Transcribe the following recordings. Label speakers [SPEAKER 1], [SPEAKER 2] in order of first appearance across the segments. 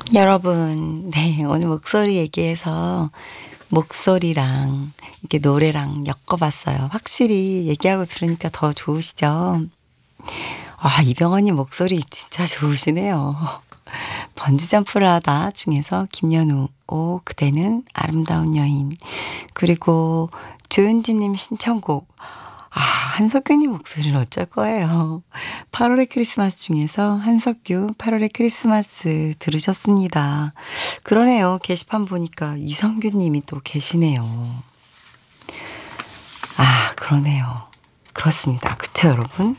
[SPEAKER 1] 여러분, 네, 오늘 목소리 얘기해서 목소리랑 이렇게 노래랑 엮어봤어요. 확실히 얘기하고 들으니까 더 좋으시죠? 아, 이병헌님 목소리 진짜 좋으시네요. 번지점프를 하다 중에서 김연우, 오, 그대는 아름다운 여인. 그리고 조윤지님 신청곡. 아, 한석규님 목소리는 어쩔 거예요. 8월의 크리스마스 중에서 한석규 8월의 크리스마스 들으셨습니다. 그러네요. 게시판 보니까 이성규님이 또 계시네요. 아, 그러네요. 그렇습니다. 그쵸, 여러분?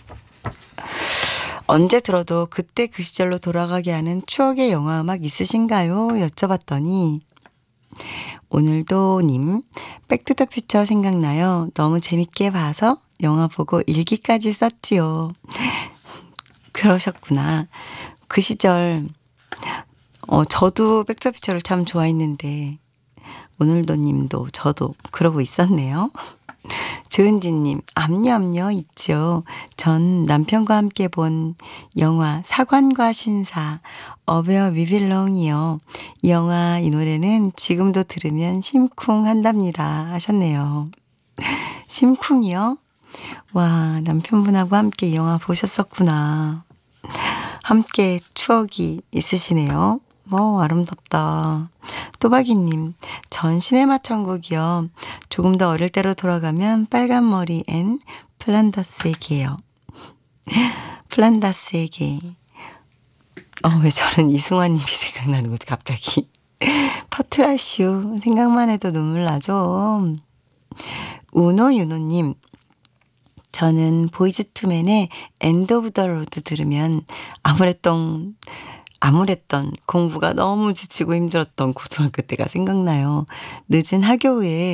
[SPEAKER 1] 언제 들어도 그때 그 시절로 돌아가게 하는 추억의 영화 음악 있으신가요? 여쭤봤더니 오늘도 님 백투더퓨처 생각나요. 너무 재밌게 봐서 영화 보고 일기까지 썼지요. 그러셨구나. 그 시절 저도 백투더퓨처를 참 좋아했는데 오늘도 님도 저도 그러고 있었네요. 조은지님, 암요 있죠. 전 남편과 함께 본 영화 사관과 신사, 어베어 위빌렁이요. 이 영화, 이 노래는 지금도 들으면 심쿵한답니다. 하셨네요. 심쿵이요? 와, 남편분하고 함께 이 영화 보셨었구나. 함께 추억이 있으시네요. 아름답다. 또박이님, 전 시네마 천국이요. 조금 더 어릴 때로 돌아가면 빨간 머리 앤 플란다스의 개요. 플란다스의 개. 왜 저는 이승환님이 생각나는 거지, 갑자기. 퍼트라슈, 생각만 해도 눈물 나죠. 우노유노님, 저는 보이즈 투맨의 엔드 오브 더 로드 들으면 아무랬던 공부가 너무 지치고 힘들었던 고등학교 때가 생각나요. 늦은 학교 후에